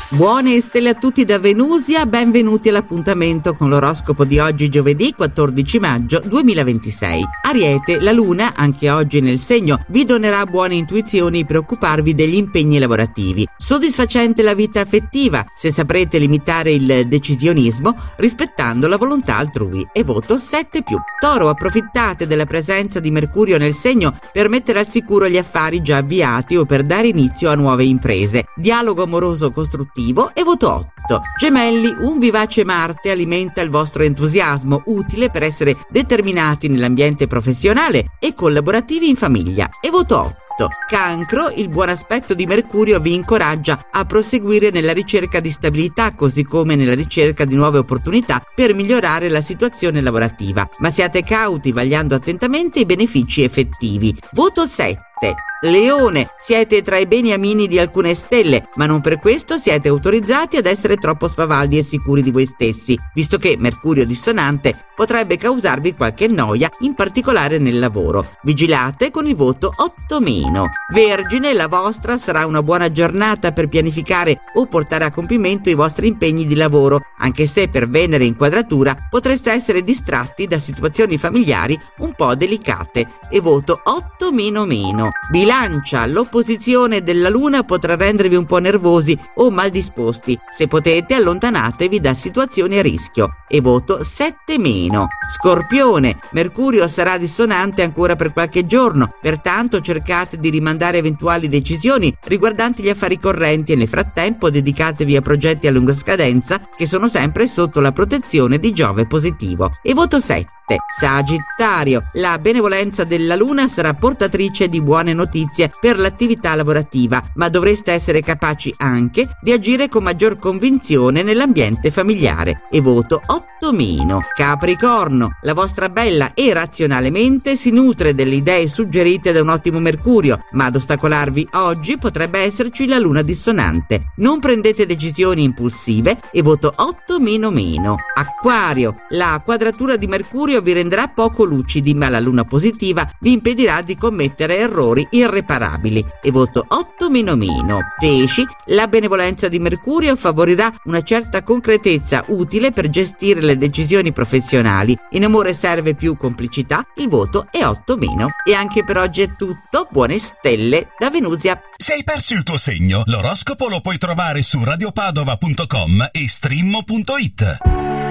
Buone stelle a tutti da Venusia, benvenuti all'appuntamento con l'oroscopo di oggi, giovedì 14 maggio 2026. Ariete, la luna, anche oggi nel segno, vi donerà buone intuizioni per occuparvi degli impegni lavorativi. Soddisfacente la vita affettiva, se saprete limitare il decisionismo rispettando la volontà altrui, e voto 7+. Toro, approfittate della presenza di Mercurio nel segno per mettere al sicuro gli affari già avviati o per dare inizio a nuove imprese. Dialogo amoroso costruttivo e voto 8. Gemelli, un vivace Marte alimenta il vostro entusiasmo, utile per essere determinati nell'ambiente professionale e collaborativi in famiglia, e voto 8. Cancro, il buon aspetto di Mercurio vi incoraggia a proseguire nella ricerca di stabilità, così come nella ricerca di nuove opportunità per migliorare la situazione lavorativa, ma siate cauti vagliando attentamente i benefici effettivi. Voto 7. Leone, siete tra i beniamini di alcune stelle, ma non per questo siete autorizzati ad essere troppo spavaldi e sicuri di voi stessi, visto che Mercurio dissonante potrebbe causarvi qualche noia, in particolare nel lavoro. Vigilate con il voto 8-. Vergine, la vostra sarà una buona giornata per pianificare o portare a compimento i vostri impegni di lavoro, anche se per Venere in quadratura potreste essere distratti da situazioni familiari un po' delicate, e voto 8-. Bilancia, l'opposizione della luna potrà rendervi un po' nervosi o mal disposti. Se potete, allontanatevi da situazioni a rischio, e voto 7-. Scorpione, Mercurio sarà dissonante ancora per qualche giorno, pertanto cercate di rimandare eventuali decisioni riguardanti gli affari correnti e nel frattempo dedicatevi a progetti a lunga scadenza che sono sempre sotto la protezione di Giove positivo, e voto 7. Sagittario, la benevolenza della luna sarà portatrice di buone notizie per l'attività lavorativa, ma dovreste essere capaci anche di agire con maggior convinzione nell'ambiente familiare, e voto 8-. Capricorno, la vostra bella e razionale mente si nutre delle idee suggerite da un ottimo Mercurio, ma ad ostacolarvi oggi potrebbe esserci la luna dissonante. Non prendete decisioni impulsive, e voto 8-. Acquario, la quadratura di Mercurio vi renderà poco lucidi, ma la luna positiva vi impedirà di commettere errori irreparabili, e voto 8-. Pesci, la benevolenza di Mercurio favorirà una certa concretezza utile per gestire le decisioni professionali. In amore serve più complicità, il voto è 8-. E anche per oggi è tutto, buone stelle da Venusia. Se hai perso il tuo segno, l'oroscopo lo puoi trovare su radiopadova.com e stream.it.